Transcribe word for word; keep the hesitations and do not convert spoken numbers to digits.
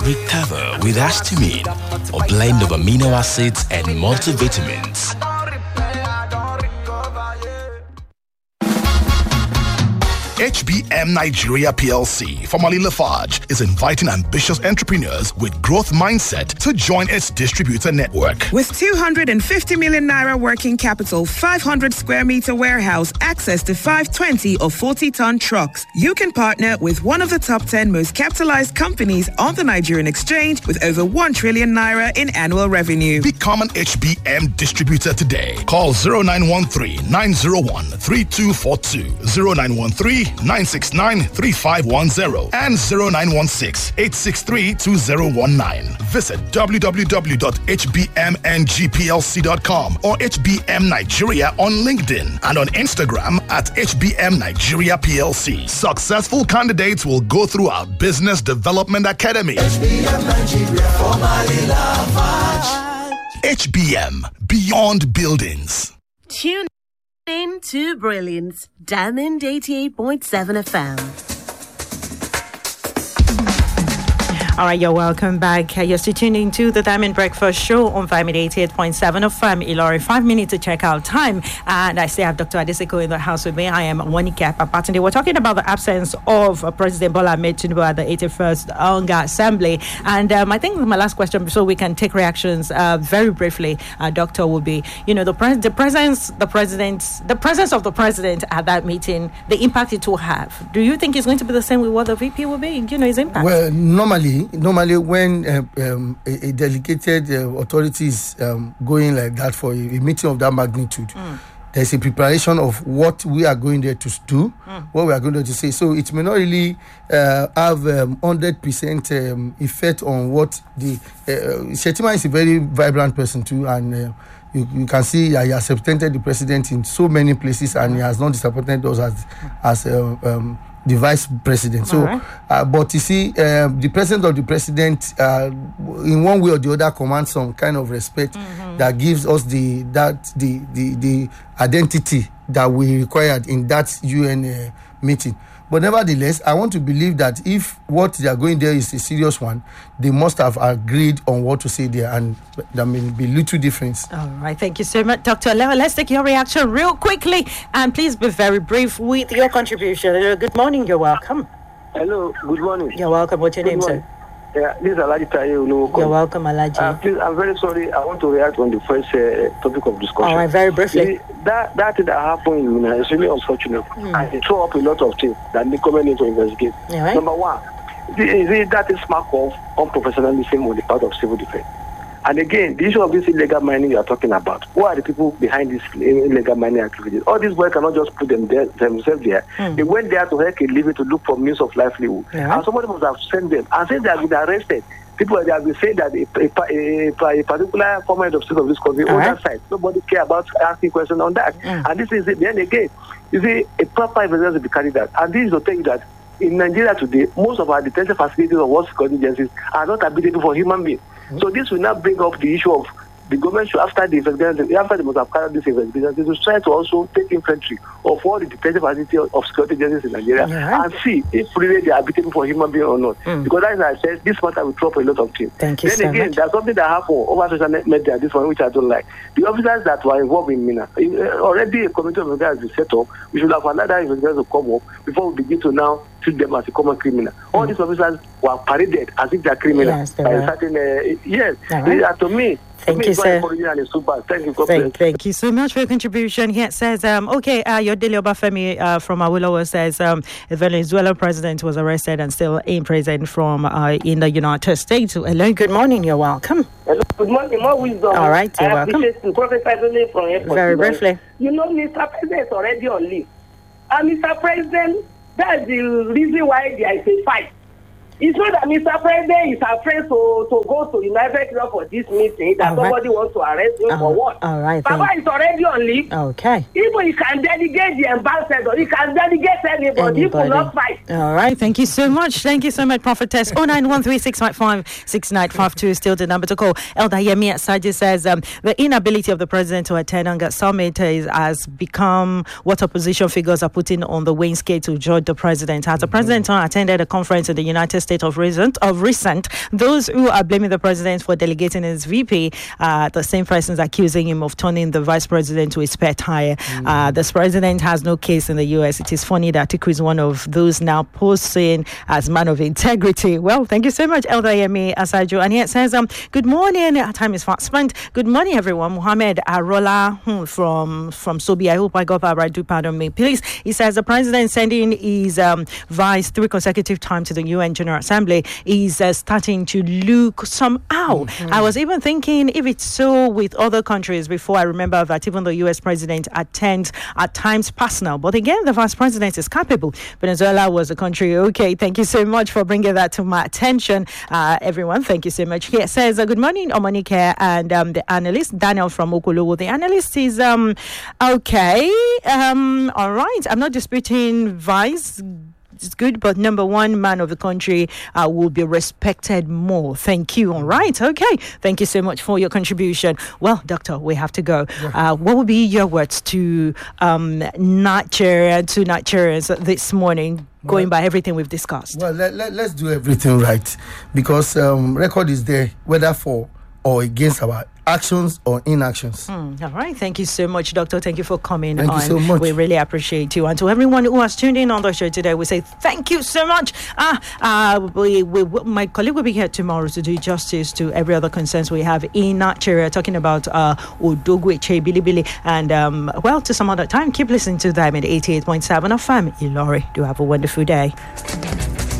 Recover with Astamine, a blend of amino acids and multivitamins. H B M Nigeria P L C, formerly Lafarge, is inviting ambitious entrepreneurs with growth mindset to join its distributor network. With two hundred fifty million naira working capital, five hundred square meter warehouse, access to five twenty or forty ton trucks, you can partner with one of the top ten most capitalized companies on the Nigerian exchange with over one trillion naira in annual revenue. Become an H B M distributor today. Call zero nine one three, nine zero one, three two four two, zero nine one three, nine six nine, three five one zero and zero nine one six, eight six three, two zero one nine. Visit w w w dot h b m n g p l c dot com or H B M Nigeria on LinkedIn and on Instagram at H B M Nigeria P L C. Successful candidates will go through our Business Development Academy. H B M Nigeria, formerly Lafarge. H B M, Beyond Buildings. Tune in to Brilliance, Diamond eighty-eight point seven F M. All right, you're welcome back. You're still tuning to the Diamond Breakfast Show on Diamond eighty-eight point seven F M. Ilori, five minutes to check out time. And I still have Doctor Adeseko in the house with me. I am Monica Papatunde. We're talking about the absence of uh, President Bola Ahmed Tinubu at the eighty-first Onga Assembly. And um, I think my last question, so we can take reactions uh, very briefly, uh, Doctor, will be, you know, the, pres- the presence, the president, the presence of the president at that meeting, the impact it will have. Do you think it's going to be the same with what the V P will be? You know, his impact. Well, normally. Normally, when uh, um, a, a delegated uh, authority is um, going like that for a, a meeting of that magnitude, mm. there's a preparation of what we are going there to do, mm. what we are going there to say. So it may not really uh, have um, one hundred percent um, effect on what the... Uh, Shettima is a very vibrant person too, and uh, you, you can see uh, he has represented the president in so many places, and he has not disappointed us as... as uh, um, the vice president. So, right. uh, but you see, uh, the president of the president, uh, in one way or the other, commands some kind of respect mm-hmm. that gives us the that the the the identity that we required in that U N uh, meeting. But nevertheless, I want to believe that if what they are going there is a serious one, they must have agreed on what to say there, and there may be little difference. All right, thank you so much, Doctor Lewa. Let's take your reaction real quickly, and please be very brief with your contribution. Hello, good morning, you're welcome. Hello, good morning. You're welcome. What's your good name, morning. sir? Yeah, this is Alaji Tayo. You're welcome, Alaji. Uh, please, I'm very sorry. I want to react on the first uh, topic of discussion. All right, very briefly. See, that that thing that happened in Mina is really unfortunate. Mm. And it throw up a lot of things that the government need to investigate. Right. Number one, is it that is mark of unprofessionalism on the part of civil defense. And again, the issue of this illegal mining you are talking about, who are the people behind this illegal mining activities? All these boys cannot just put them there, themselves there. Mm. They went there to make a living, to look for means of livelihood. Yeah. And somebody must have sent them. And since they have been arrested, people they have been saying that a, a, a, a particular former head of state of this country on that side. Nobody care about asking questions on that. Mm. And this is it. Then again, you see, a proper investigation will be carried out. And this is to tell you that in Nigeria today, most of our detention facilities of war security agencies are not habitable for human beings. Mm-hmm. So this will now bring up the issue of the government should, after the investigation, after they must have carried this investigation, they should try to also take inventory of all the detention facilities of security agencies in Nigeria yeah. and see if really they are habitable for human beings or not. Mm. Because as I said, this matter will drop a lot of things. Thank you then so again, much. there's something that happened over social media, this one, which I don't like. The officers that were involved in Mina, already a committee of investigation has been set up. We should have allowed that investigation to come up before we begin to now treat them as a common criminal. Mm. All these officers were paraded as if they are criminals. Yes, by a certain, uh, yes. Uh-huh. To me, Thank you, sir. Thank you, thank, thank you so much for your contribution. Here it says, um, okay, uh, your Dele Obafemi uh, from Awolowo says um, the Venezuelan president was arrested and still in prison from uh, in the United States. Hello, good morning. You're welcome. Hello, good morning. More wisdom. All right, you're I welcome. Professor from Airport. Very briefly. You know, Mister President is already on leave. And Mister President, that's the reason why there is a fight. It's not that Mister President is afraid to, to go to United Kingdom for this meeting, that All somebody right. wants to arrest him uh, for what? All right. Baba is already on leave. Okay. Even he can delegate the ambassador, he can delegate anybody, he will not fight. All right. Thank you so much. Thank you so much, Prophetess. oh nine one three six five five six nine five two is still the number to call. Elder Yemi Saji says um, the inability of the president to attend Onga Summit is, has become what opposition figures are putting on the weighing scale to judge the president. Has the president attended a conference in the United States State of recent. Of recent, those who are blaming the president for delegating his V P, uh, the same persons accusing him of turning the vice president to a spare tire. Mm. Uh, this president has no case in the U S. It is funny that Atiku is one of those now posing as man of integrity. Well, thank you so much, Elder Yemi Asajo. And here it says, um, good morning. Our time is fast spent. Good morning, everyone. Mohammed Arola hmm, from, from Sobi. I hope I got that right. Do pardon me, please. He says the president sending his um, vice three consecutive times to the U N General Assembly is uh, starting to look somehow. Mm-hmm. I was even thinking if it's so with other countries before. I remember that even the U S president attends at times personal. But again, the vice president is capable. Venezuela was a country. Okay, thank you so much for bringing that to my attention, uh, everyone. Thank you so much. Here it says, uh, good morning, Omonike and um, the analyst, Daniel from Okolowo. The analyst is, um, okay, um, all right. I'm not disputing vice. It's good, but number one man of the country uh, will be respected more. Thank you. All right. Okay. Thank you so much for your contribution. Well, Doctor, we have to go. Yeah. Uh, what would be your words to um, Nigeria, to Nigerians this morning, going well, by everything we've discussed? Well, let, let, let's do everything right, because um, record is there, whether for or against our actions or inactions. Mm, all right. Thank you so much, Doctor. Thank you for coming thank on. Thank you so much. We really appreciate you. And to everyone who has tuned in on the show today, we say thank you so much. Ah, uh, we, we, my colleague will be here tomorrow to do justice to every other concerns we have in Nigeria, talking about uh, Odogwe Che Bilibili. And, um, well, to some other time, keep listening to them at eighty-eight point seven F M. Ilori, do have a wonderful day.